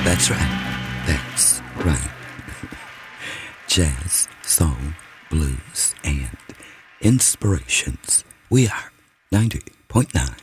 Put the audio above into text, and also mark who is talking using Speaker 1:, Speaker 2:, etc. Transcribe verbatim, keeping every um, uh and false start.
Speaker 1: That's right. That's right. Jazz, soul, blues, and inspirations. We are ninety point nine